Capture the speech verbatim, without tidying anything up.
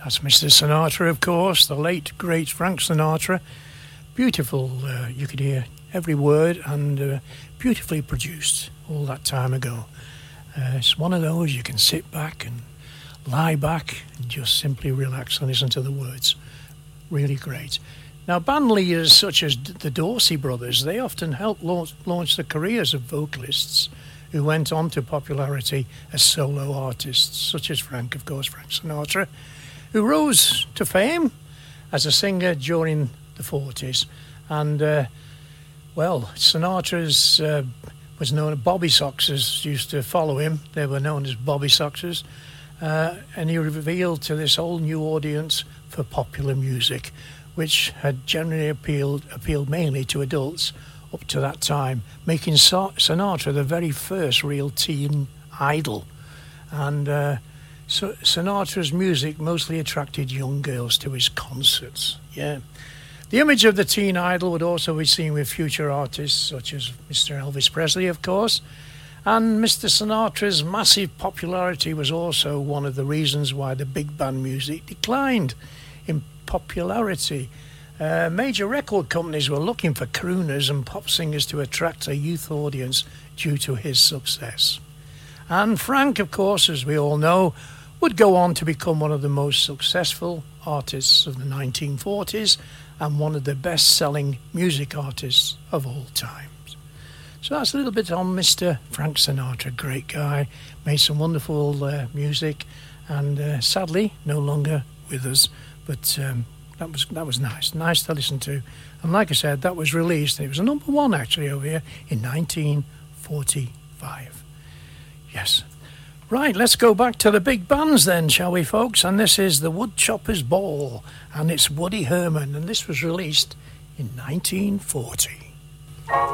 That's Mister Sinatra, of course, the late, great Frank Sinatra. Beautiful, uh, you could hear every word, and uh, beautifully produced all that time ago. Uh, it's one of those you can sit back and lie back and just simply relax and listen to the words. Really great. Now, band leaders such as the Dorsey brothers, they often helped launch, launch the careers of vocalists who went on to popularity as solo artists, such as Frank, of course, Frank Sinatra, who rose to fame as a singer during the forties. And, uh, well, Sinatra's uh, was known as Bobby Soxers, used to follow him. They were known as Bobby Soxers. Uh, and he revealed to this whole new audience for popular music, which had generally appealed, appealed mainly to adults up to that time, making Sinatra the very first real teen idol. And uh, so Sinatra's music mostly attracted young girls to his concerts. Yeah. The image of the teen idol would also be seen with future artists such as Mister Elvis Presley, of course. And Mister Sinatra's massive popularity was also one of the reasons why the big band music declined in popularity. Uh, major record companies were looking for crooners and pop singers to attract a youth audience due to his success. And Frank, of course, as we all know, would go on to become one of the most successful artists of the nineteen forties and one of the best-selling music artists of all times. So that's a little bit on Mister Frank Sinatra. Great guy, made some wonderful uh, music, and uh, sadly no longer with us. But um, that was that was nice, nice to listen to. And like I said, that was released. It was a number one actually over here in nineteen forty-five. Yes. Right, let's go back to the big bands then, shall we, folks? And this is the Woodchopper's Ball, and it's Woody Herman, and this was released in nineteen forty.